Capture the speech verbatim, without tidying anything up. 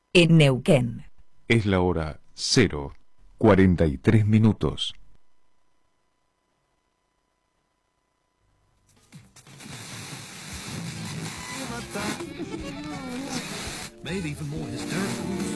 en Neuquén. Es la hora cero cuarenta y tres minutos. Made even more hysterical.